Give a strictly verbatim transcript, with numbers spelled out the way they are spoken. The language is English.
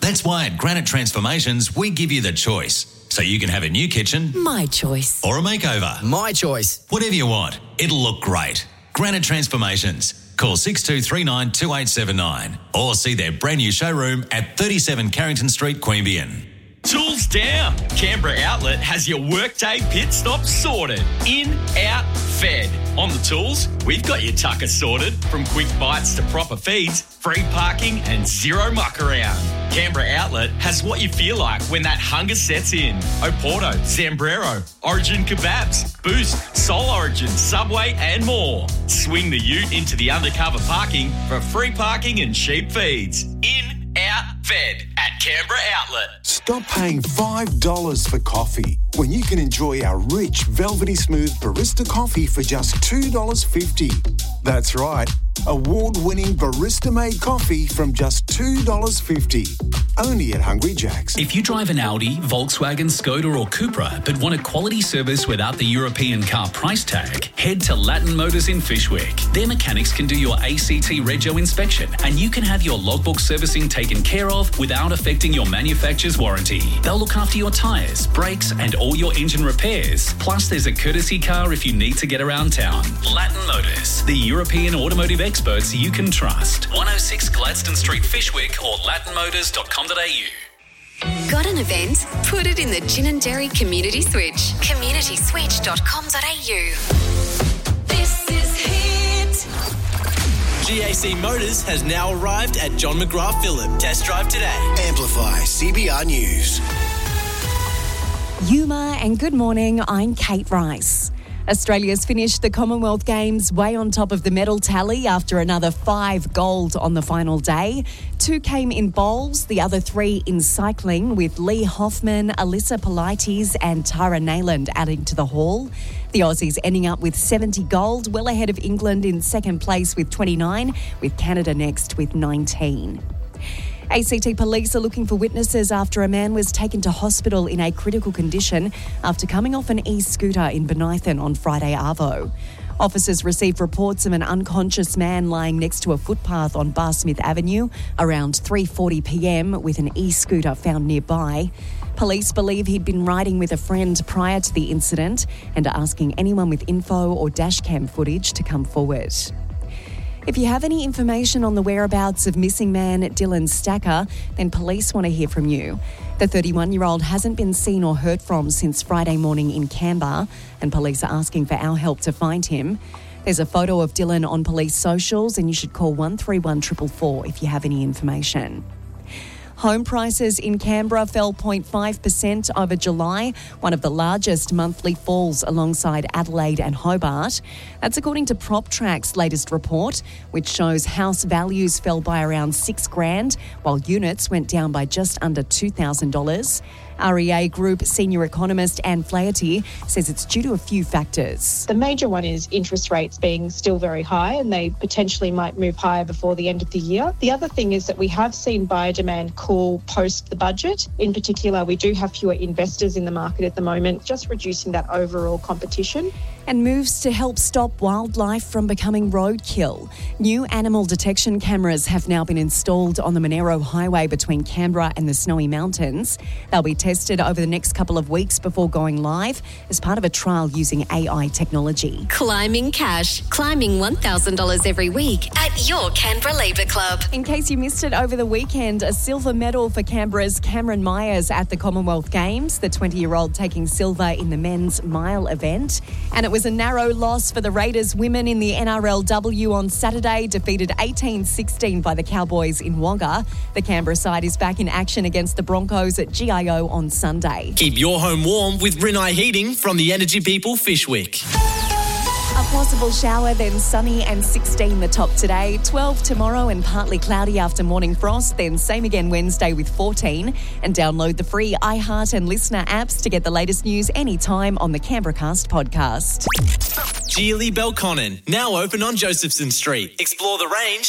That's why at Granite Transformations, we give you the choice. So you can have a new kitchen. My choice. Or a makeover. My choice. Whatever you want. It'll look great. Granite Transformations. Call six two three nine two eight seven nine or see their brand new showroom at thirty-seven Carrington Street, Queanbeyan. Tools down. Canberra Outlet has your workday pit stop sorted. In, out, fed. On the tools, we've got your tucker sorted. From quick bites to proper feeds, free parking and zero muck around. Canberra Outlet has what you feel like when that hunger sets in. Oporto, Zambrero, Origin Kebabs, Boost, Soul Origin, Subway and more. Swing the ute into the undercover parking for free parking and cheap feeds. In, out, fed at Canberra Outlet. Stop paying five dollars for coffee when you can enjoy our rich, velvety smooth barista coffee for just two dollars fifty. That's right, award-winning barista-made coffee from just two dollars fifty. Only at Hungry Jack's. If you drive an Audi, Volkswagen, Skoda or Cupra but want a quality service without the European car price tag, head to Latin Motors in Fyshwick. Their mechanics can do your A C T Rego inspection and you can have your logbook servicing taken care of without affecting your manufacturer's warranty. They'll look after your tyres, brakes and all your engine repairs. Plus there's a courtesy car if you need to get around town. Latin Motors, the European automotive experts you can trust. one oh six Gladstone Street, Fyshwick or latin motors dot com dot a u. Got an event? Put it in the Gin and Dairy Community Switch. community switch dot com dot a u. This is Hit. G A C Motors has now arrived at John McGrath Phillip. Test drive today. Amplify C B R News. Yuma and good morning, I'm Kate Rice. Australia's finished the Commonwealth Games way on top of the medal tally after another five gold on the final day. Two came in bowls, the other three in cycling, with Lee Hoffman, Alyssa Politis and Tara Nayland adding to the haul. The Aussies ending up with seventy gold, well ahead of England in second place with twenty-nine, with Canada next with nineteen. A C T police are looking for witnesses after a man was taken to hospital in a critical condition after coming off an e-scooter in Benithan on Friday arvo. Officers received reports of an unconscious man lying next to a footpath on Bar Smith Avenue around three forty p m with an e-scooter found nearby. Police believe he'd been riding with a friend prior to the incident and are asking anyone with info or dashcam footage to come forward. If you have any information on the whereabouts of missing man Dylan Stacker, then police want to hear from you. The thirty-one-year-old hasn't been seen or heard from since Friday morning in Canberra, and police are asking for our help to find him. There's a photo of Dylan on police socials, and you should call one three one four four four if you have any information. Home prices in Canberra fell zero point five percent over July, one of the largest monthly falls alongside Adelaide and Hobart. That's according to PropTrack's latest report, which shows house values fell by around six grand, while units went down by just under two thousand dollars. R E A Group senior economist Anne Flaherty says it's due to a few factors. The major one is interest rates being still very high, and they potentially might move higher before the end of the year. The other thing is that we have seen buyer demand cool post the budget. In particular, we do have fewer investors in the market at the moment, just reducing that overall competition. And moves to help stop wildlife from becoming roadkill. New animal detection cameras have now been installed on the Monero Highway between Canberra and the Snowy Mountains. They'll be tested over the next couple of weeks before going live as part of a trial using A I technology. Climbing cash. Climbing one thousand dollars every week at your Canberra Labour Club. In case you missed it over the weekend, a silver medal for Canberra's Cameron Myers at the Commonwealth Games, the twenty-year-old taking silver in the men's mile event. And it was a narrow loss for the Raiders women in the N R L W on Saturday, defeated eighteen sixteen by the Cowboys in Wagga. The Canberra side is back in action against the Broncos at G I O on Sunday. Keep your home warm with Rinnai Heating from the Energy People Fyshwick. A possible shower, then sunny and sixteen the top today, twelve tomorrow and partly cloudy after morning frost, then same again Wednesday with fourteen. And download the free iHeart and Listener apps to get the latest news anytime on the Canberracast podcast. Geely Belconnen, now open on Josephson Street. Explore the range